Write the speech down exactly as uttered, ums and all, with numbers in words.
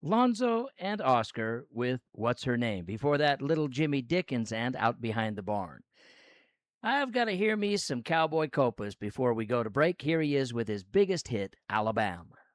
Lonzo and Oscar with What's Her Name. Before that, Little Jimmy Dickens and Out Behind the Barn. I've got to hear me some Cowboy Copas before we go to break. Here he is with his biggest hit, Alabama.